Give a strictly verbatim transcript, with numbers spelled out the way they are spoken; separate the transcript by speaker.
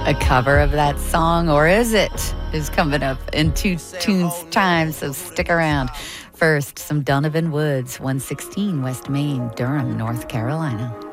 Speaker 1: A cover of that song, or is it? Is coming up in two tunes time, so stick around. First, some Donovan Woods, one sixteen West Main, Durham, North Carolina.